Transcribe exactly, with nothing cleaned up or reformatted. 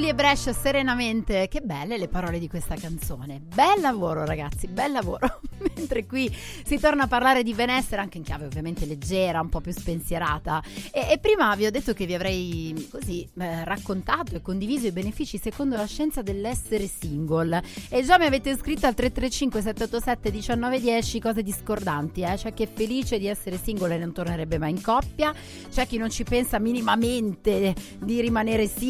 Giulia e Brescia, Serenamente. Che belle le parole di questa canzone. Bel lavoro ragazzi, bel lavoro. Mentre qui si torna a parlare di benessere, anche in chiave ovviamente leggera, un po' più spensierata. E, e prima vi ho detto che vi avrei così eh, raccontato e condiviso i benefici secondo la scienza dell'essere single. E già mi avete scritto al tre tre cinque sette otto sette uno nove uno zero cose discordanti, eh? C'è chi è felice di essere single e non tornerebbe mai in coppia, c'è chi non ci pensa minimamente di rimanere single